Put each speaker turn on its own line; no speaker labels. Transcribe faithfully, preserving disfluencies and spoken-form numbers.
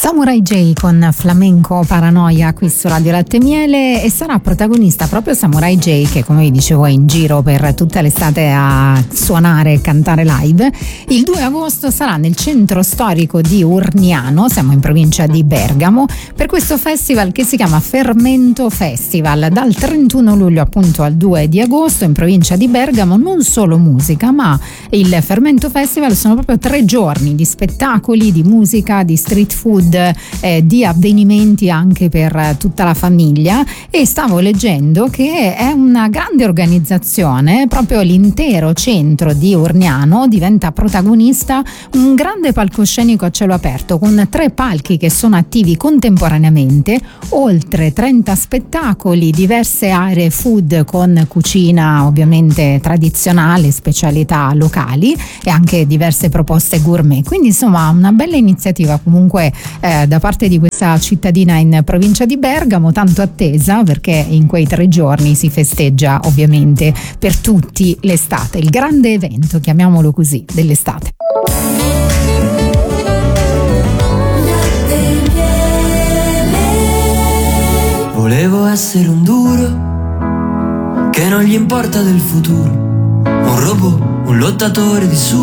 Samurai J con Flamenco Paranoia qui su Radio Latte e Miele, e sarà protagonista proprio Samurai J, che come vi dicevo è in giro per tutta l'estate a suonare e cantare live. Il due agosto sarà nel centro storico di Urniano, siamo in provincia di Bergamo, per questo festival che si chiama Fermento Festival. Dal trentuno luglio appunto al due di agosto in provincia di Bergamo non solo musica, ma il Fermento Festival sono proprio tre giorni di spettacoli, di musica, di street food, Eh, di avvenimenti anche per tutta la famiglia. E stavo leggendo che è una grande organizzazione, proprio l'intero centro di Urniano diventa protagonista, un grande palcoscenico a cielo aperto con tre palchi che sono attivi contemporaneamente, oltre trenta spettacoli, diverse aree food con cucina ovviamente tradizionale, specialità locali e anche diverse proposte gourmet. Quindi insomma una bella iniziativa comunque Eh, da parte di questa cittadina in provincia di Bergamo, tanto attesa, perché in quei tre giorni si festeggia ovviamente per tutti l'estate, il grande evento, chiamiamolo così, dell'estate.
Volevo essere un duro che non gli importa del futuro, un robot, un lottatore di su